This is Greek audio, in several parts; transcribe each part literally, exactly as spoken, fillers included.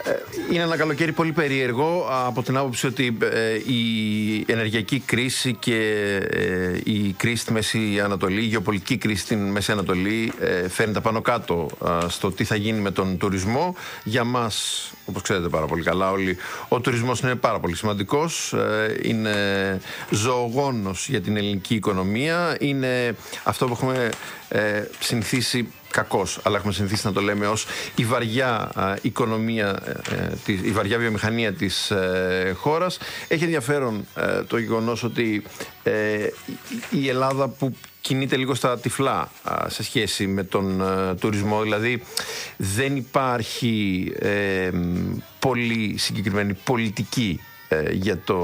Είναι ένα καλοκαίρι πολύ περίεργο από την άποψη ότι η ενεργειακή κρίση και η κρίση στη Μέση Ανατολή, η γεωπολιτική κρίση στη Μέση Ανατολή φαίνεται πάνω κάτω στο τι θα γίνει με τον τουρισμό. Για μας, όπως ξέρετε πάρα πολύ καλά όλοι, ο τουρισμός είναι πάρα πολύ σημαντικός, είναι ζωογόνος για την ελληνική οικονομία, είναι αυτό που έχουμε συνηθίσει, κακώς, αλλά έχουμε συνηθίσει να το λέμε ως η βαριά α, οικονομία, ε, η βαριά βιομηχανία της ε, χώρας. Έχει ενδιαφέρον ε, το γεγονός ότι ε, η Ελλάδα που κινείται λίγο στα τυφλά α, σε σχέση με τον ε, τουρισμό, δηλαδή δεν υπάρχει ε, πολύ συγκεκριμένη πολιτική ε, για το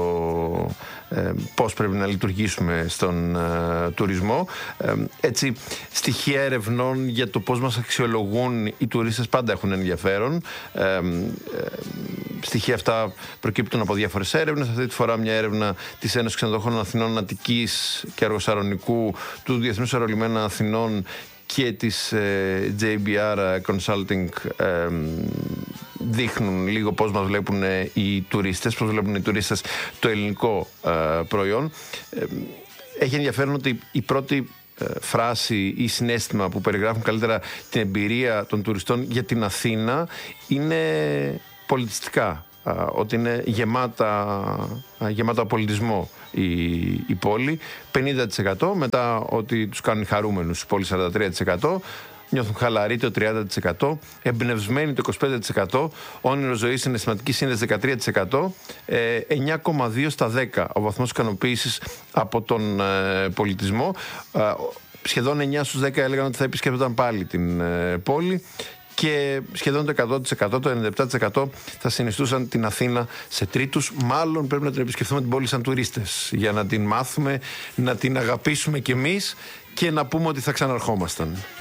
ε, πώς πρέπει να λειτουργήσουμε στον ε, τουρισμό. Ε, έτσι, στοιχεία ερευνών για το πώς μας αξιολογούν οι τουρίστες πάντα έχουν ενδιαφέρον. Ε, ε, στοιχεία αυτά προκύπτουν από διάφορες έρευνες. Αυτή τη φορά μια έρευνα της Ένωσης Ξενοδοχών Αθηνών, Αττικής και Αργοσαρονικού, του Διεθνούς Αερολιμένα Αθηνών και της ε, τζέι μπι αρ Consulting ε, δείχνουν λίγο πώς μας βλέπουν οι τουρίστες, πώς βλέπουν οι τουρίστες το ελληνικό ε, προϊόν. Ε, έχει ενδιαφέρον ότι η πρώτη ε, φράση ή συναίσθημα που περιγράφουν καλύτερα την εμπειρία των τουριστών για την Αθήνα είναι πολιτιστικά. Ότι είναι γεμάτα, γεμάτα πολιτισμό η, η πόλη, πενήντα τοις εκατό, μετά ότι τους κάνουν χαρούμενους η πόλη σαράντα τρία τοις εκατό, νιώθουν χαλαροί το τριάντα τοις εκατό, εμπνευσμένοι το είκοσι πέντε τοις εκατό, όνειρο ζωής, συναισθηματική σύνδεση δεκατρία τοις εκατό, εννιά κόμμα δύο στα δέκα ο βαθμός ικανοποίησης από τον ε, πολιτισμό. Ε, σχεδόν εννιά στους δέκα έλεγαν ότι θα επισκέπτονταν πάλι την ε, πόλη. Και σχεδόν το εκατό τοις εκατό, το ενενήντα επτά τοις εκατό θα συνιστούσαν την Αθήνα σε τρίτους. Μάλλον πρέπει να την επισκεφθούμε την πόλη σαν τουρίστες, για να την μάθουμε, να την αγαπήσουμε κι εμείς και να πούμε ότι θα ξαναρχόμασταν.